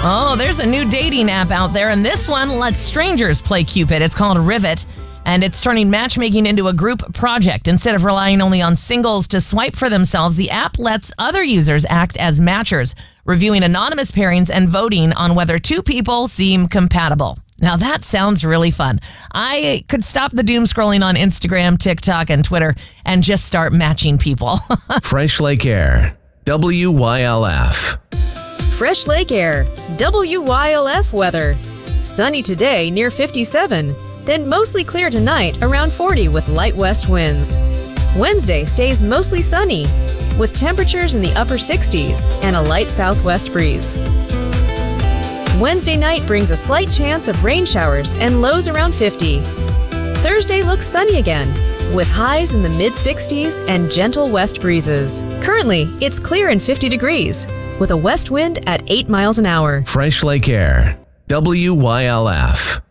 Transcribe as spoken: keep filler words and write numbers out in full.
Oh, there's a new dating app out there, and this one lets strangers play Cupid. It's called Rivet, and it's turning matchmaking into a group project. Instead of relying only on singles to swipe for themselves, the app lets other users act as matchers, reviewing anonymous pairings and voting on whether two people seem compatible. Now that sounds really fun. I could stop the doom scrolling on Instagram, TikTok, and Twitter and just start matching people. Fresh Lake Air, W Y L F. Fresh Lake Air, W Y L F weather. Sunny today near fifty-seven, then mostly clear tonight around forty with light west winds. Wednesday stays mostly sunny with temperatures in the upper sixties and a light southwest breeze. Wednesday night brings a slight chance of rain showers and lows around fifty. Thursday looks sunny again with highs in the mid sixties and gentle west breezes. Currently, it's clear and fifty degrees with a west wind at eight miles an hour. Fresh Lake Air, W Y L F.